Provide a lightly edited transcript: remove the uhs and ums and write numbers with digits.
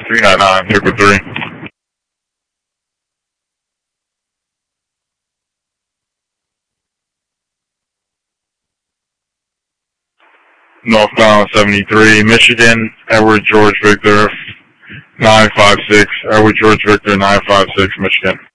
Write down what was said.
399, here for 3. Northbound 73, Michigan, Edward George Victor 956, Edward George Victor 956, Michigan.